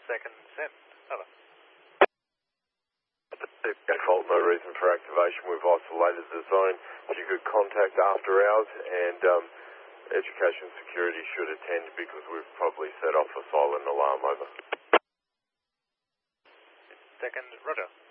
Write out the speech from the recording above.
Second, send. Over. Fault, no reason for activation. We've isolated the zone. If you could contact after hours, and education security should attend because we've probably set off a silent alarm. Over. Second, roger.